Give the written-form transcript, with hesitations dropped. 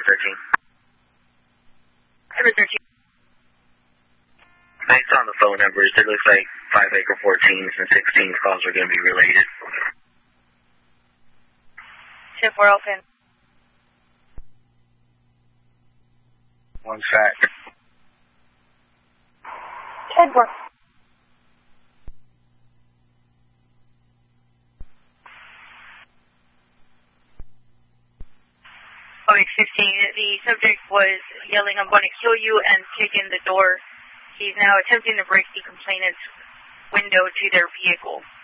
Cyber 13. Based on the phone numbers, it looks like 5 Acre 14s and 16 calls are going to be related. 10-4 open. 1 sec. 10-4. OX-15, the subject was yelling, "I'm going to kill you," and kicking the door. He's now attempting to break the complainant's window to their vehicle.